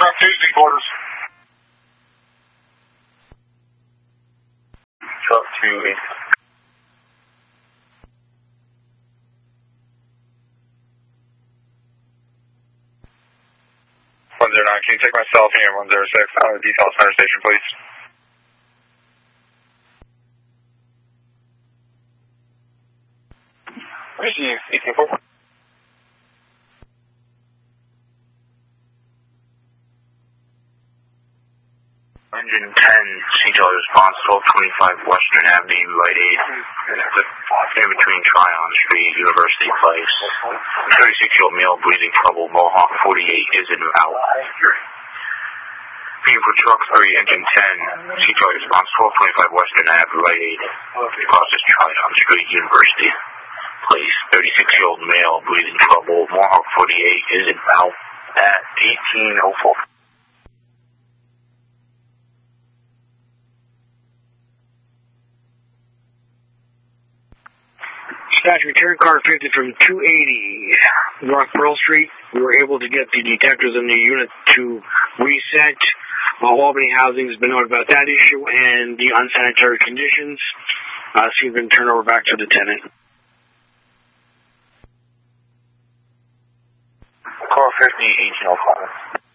aircraft Tuesday quarters. Truck 280. 109, can you take myself here, 106, out of detail center station, please? Receive 18-4. 110, CTL response, 1225 Western Avenue, Rite Aid, in between Tryon Street, University Place. 36-year-old male, breathing trouble, Mohawk 48 is in out. For truck 3, engine 10, CTL response, 1225 Western Avenue, Rite Aid, crosses Tryon Street, University Place. 36-year-old male, breathing trouble, Mohawk 48 is in out at 1804. Dispatch, return car 50 from 280 North Pearl Street. We were able to get the detectives in the unit to reset. Albany Housing has been notified about that issue and the unsanitary conditions. So you've been turned over back to the tenant. Car 50, 1805.